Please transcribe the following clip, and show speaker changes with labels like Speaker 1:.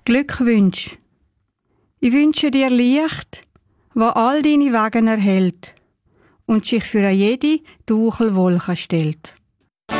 Speaker 1: Glückwünsch. Ich wünsche dir Licht, wo all deine Wegen erhellt und sich für jede dunkle Wolke stellt.